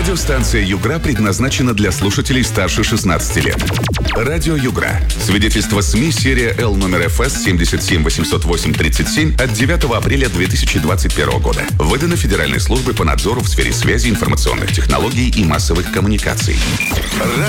Радиостанция «Югра» предназначена для слушателей старше 16 лет. Радио «Югра». Свидетельство СМИ серия Л номер ФС 7780837 от 9 апреля 2021 года. Выдано Федеральной службой по надзору в сфере связи, информационных технологий и массовых коммуникаций.